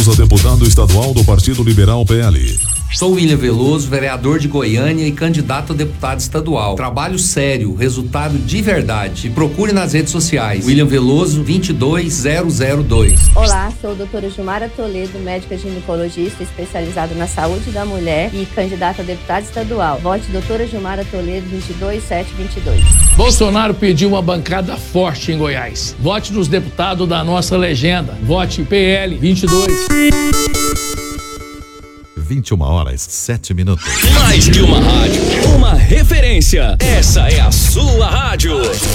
Veloso, deputado estadual do Partido Liberal PL. Sou William Veloso, vereador de Goiânia e candidato a deputado estadual. Trabalho sério, resultado de verdade. Me procure nas redes sociais. William Veloso 22002. Olá, sou a doutora Gilmara Toledo, médica ginecologista especializada na saúde da mulher e candidata a deputada estadual. Vote doutora Gilmara Toledo 22722. Bolsonaro pediu uma bancada forte em Goiás. Vote nos deputados da nossa legenda. Vote PL 22. 21h07. Mais que uma rádio, uma referência. Essa é a sua rádio.